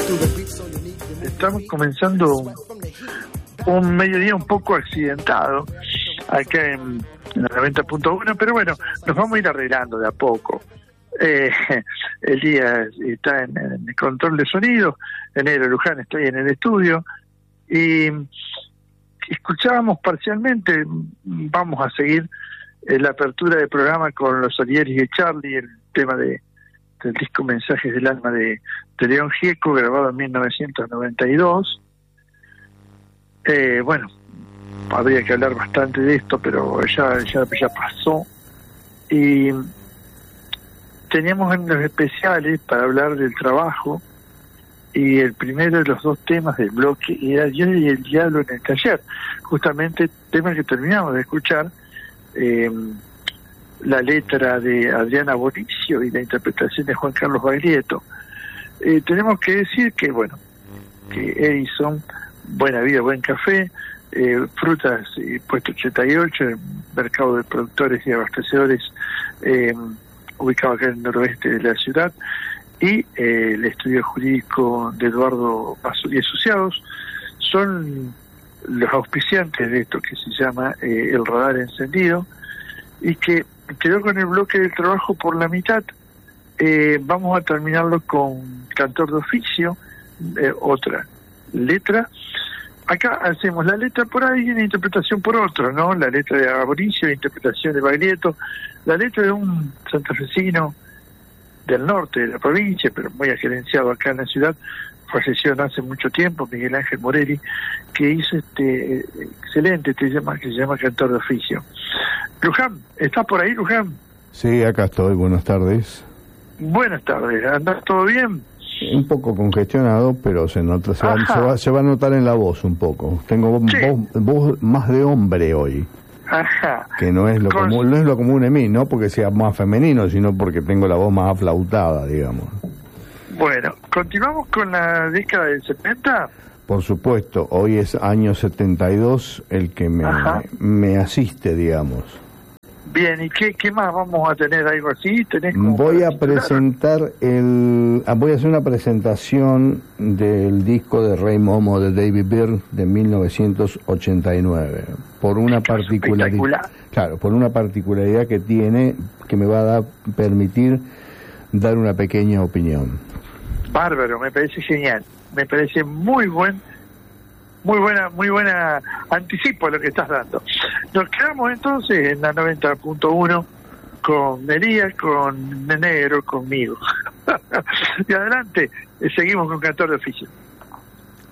Estamos comenzando un mediodía un poco accidentado acá en la 90.1, pero bueno, nos vamos a ir arreglando de a poco. El día está en el control de sonido, en Negro Luján estoy en el estudio y escuchábamos parcialmente. Vamos a seguir la apertura del programa con los Olieris de Charlie, el tema del disco Mensajes del Alma de León Gieco, grabado en 1992. Bueno, habría que hablar bastante de esto, pero ya pasó. Y teníamos en los especiales para hablar del trabajo, y el primero de los dos temas del bloque era Yo y el Diablo en el Taller, justamente tema que terminamos de escuchar, la letra de Adriana Bonicio y la interpretación de Juan Carlos Baglietto. Tenemos que decir que, bueno, que Edison, Buena Vida, Buen Café, Frutas y Puesto 88, el mercado de productores y abastecedores ubicado acá en el noroeste de la ciudad, y el estudio jurídico de Eduardo Mazur y Asociados son los auspiciantes de esto que se llama El Radar Encendido, y que quedó con el bloque del trabajo por la mitad. Vamos a terminarlo con Cantor de Oficio, otra letra. Acá hacemos la letra por ahí y la interpretación por otro, ¿no? La letra de Aboricio, la interpretación de Baglietto, la letra de un santafesino del norte de la provincia, pero muy agerenciado acá en la ciudad, falleció no hace mucho tiempo, Miguel Ángel Morelli, que hizo excelente tema que se llama Cantor de Oficio. Luján, ¿estás por ahí, Luján? Sí, acá estoy, buenas tardes. Buenas tardes, ¿andás todo bien? Un poco congestionado, pero se nota, se va a notar en la voz un poco. Tengo voz más de hombre hoy. Ajá. Que no es lo común, no es lo común en mí, no porque sea más femenino, sino porque tengo la voz más aflautada, digamos. Bueno, ¿continuamos con la década del 70? Por supuesto, hoy es año 72 el que me asiste, digamos. Bien, ¿y qué más vamos a tener? ¿Algo así? Voy a hacer una presentación del disco de Rey Momo de David Byrne de 1989, por una particularidad, por una particularidad que tiene, que me va a permitir dar una pequeña opinión. Bárbaro, me parece genial, me parece muy buena anticipo a lo que estás dando. Nos quedamos entonces en la 90.1 con Elías, con Negro, conmigo. Y adelante, seguimos con Cantor de Oficio.